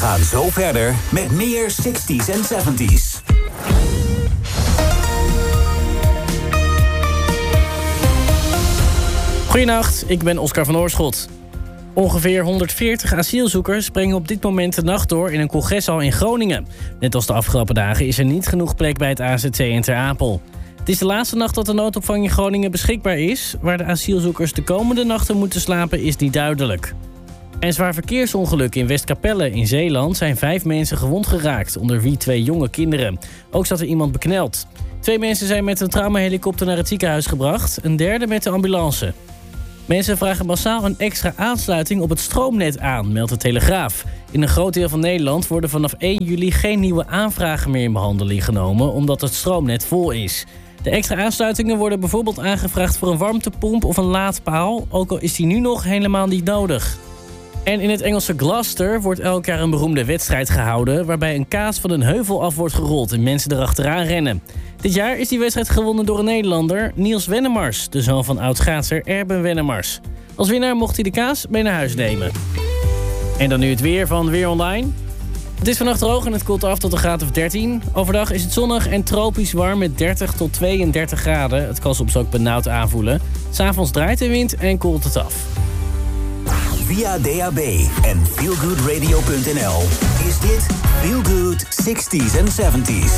gaan zo verder met meer 60s en 70s. Goedenacht, ik ben Oscar van Oorschot. Ongeveer 140 asielzoekers brengen op dit moment de nacht door in een congreshal in Groningen. Net als de afgelopen dagen is er niet genoeg plek bij het AZC in Ter Apel. Het is de laatste nacht dat de noodopvang in Groningen beschikbaar is. Waar de asielzoekers de komende nachten moeten slapen is niet duidelijk. Een zwaar verkeersongeluk in Westkapelle in Zeeland zijn 5 mensen gewond geraakt, onder wie 2 jonge kinderen. Ook zat er iemand bekneld. 2 mensen zijn met een traumahelikopter naar het ziekenhuis gebracht, een derde met de ambulance. Mensen vragen massaal een extra aansluiting op het stroomnet aan, meldt de Telegraaf. In een groot deel van Nederland worden vanaf 1 juli geen nieuwe aanvragen meer in behandeling genomen, omdat het stroomnet vol is. De extra aansluitingen worden bijvoorbeeld aangevraagd voor een warmtepomp of een laadpaal, ook al is die nu nog helemaal niet nodig. En in het Engelse Gloucester wordt elk jaar een beroemde wedstrijd gehouden, waarbij een kaas van een heuvel af wordt gerold en mensen erachteraan rennen. Dit jaar is die wedstrijd gewonnen door een Nederlander, Niels Wennemars, de zoon van oud-schaatser Erben Wennemars. Als winnaar mocht hij de kaas mee naar huis nemen. En dan nu het weer van Weer Online. Het is vannacht droog en het koelt af tot een graad of 13. Overdag is het zonnig en tropisch warm met 30 tot 32 graden. Het kan soms ook benauwd aanvoelen. 'S Avonds draait de wind en koelt het af. Via DAB en feelgoodradio.nl is dit Feel Good 60s en 70s.